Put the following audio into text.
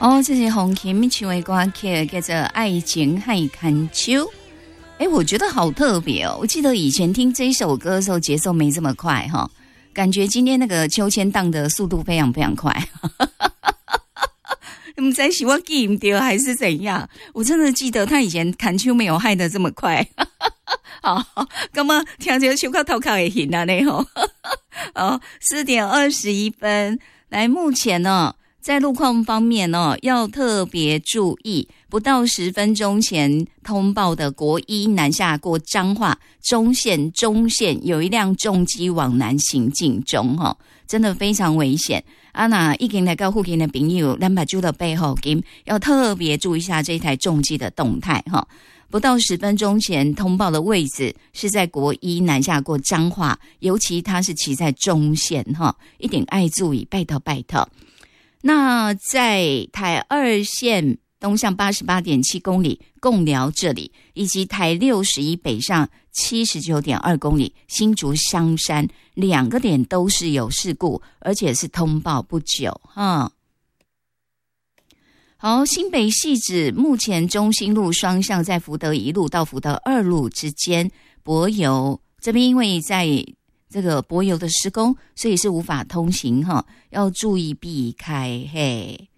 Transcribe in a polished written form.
哦，这是洪琴唱的歌曲，叫做《爱情海看秋》。我觉得好特别哦！我记得以前听这首歌的时候，节奏没这么快哈，感觉今天那个秋千荡的速度非常非常快。你们在喜欢记唔掉还是怎样？我真的记得他以前砍秋没有害得这么快。好，那么听着秋靠头靠也行啊，那吼。4点21分，来，目前呢，在路况方面呢，要特别注意，不到10分钟前通报的国一南下过彰化中线有一辆重机往南行进中哈，真的非常危险。那已经来到附近的朋友，咱把住的背后要特别注意一下这台重机的动态哈。不到10分钟前通报的位置是在国一南下过彰化，尤其它是骑在中线哈，一定爱注意，拜托。那在台2线东向88.7公里贡寮这里，以及台61北上79.2公里新竹香山2个点都是有事故，而且是通报不久哈。好，新北汐止目前中兴路双向在福德1路到福德2路之间，柏油这边因为在这个柏油的施工，所以是无法通行哈，要注意避开嘿。